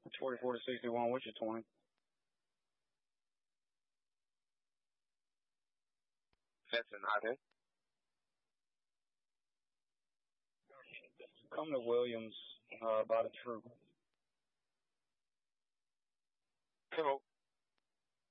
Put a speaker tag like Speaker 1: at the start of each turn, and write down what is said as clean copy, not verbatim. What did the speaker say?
Speaker 1: 44 to 61. What's your 20?
Speaker 2: Fenton Ivan.
Speaker 1: Come to Williams by the troop.
Speaker 2: Cool.